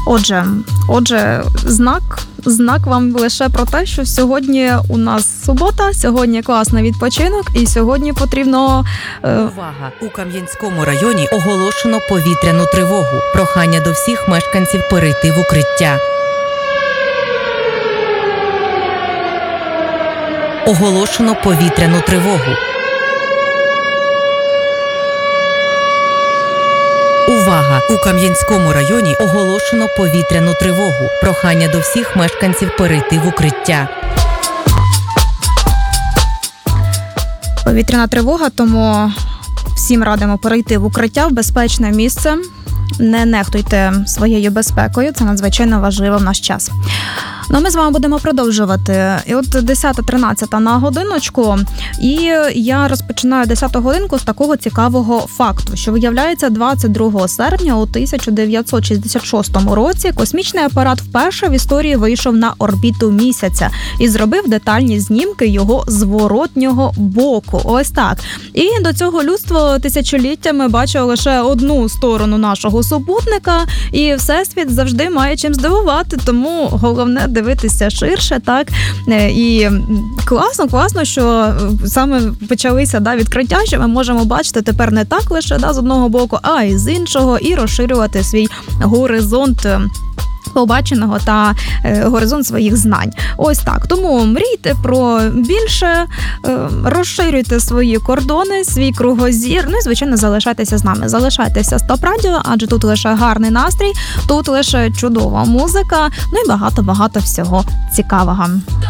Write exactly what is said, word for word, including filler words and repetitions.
Отже, отже, знак, знак вам лише про те, що сьогодні у нас субота, сьогодні класний відпочинок і сьогодні потрібно... Е... Увага! У Кам'янському районі оголошено повітряну тривогу. Прохання до всіх мешканців перейти в укриття. Оголошено повітряну тривогу. Увага! У Кам'янському районі оголошено повітряну тривогу. Прохання до всіх мешканців перейти в укриття. Повітряна тривога, тому всім радимо перейти в укриття, в безпечне місце. Не нехтуйте своєю безпекою, це надзвичайно важливо в наш час. Ну, ми з вами будемо продовжувати. І от десята тринадцята на годиночку, і я розпочинаю десяту годинку з такого цікавого факту, що виявляється, двадцять другого серпня у тисяча дев'ятсот шістдесят шостому році космічний апарат вперше в історії вийшов на орбіту місяця і зробив детальні знімки його зворотнього боку. Ось так. І до цього людство тисячоліттями бачило лише одну сторону нашого супутника, і Всесвіт завжди має чим здивувати, тому головне дивитися ширше, так, і класно, класно, що саме почалися, да, відкриття, що ми можемо бачити тепер не так лише, да, з одного боку, а й з іншого, і розширювати свій горизонт побаченого та е, горизонт своїх знань. Ось так. Тому мрійте про більше, е, розширюйте свої кордони, свій кругозір, ну і, звичайно, залишайтеся з нами. Залишайтеся з Топ Радіо, адже тут лише гарний настрій, тут лише чудова музика, ну і багато-багато всього цікавого.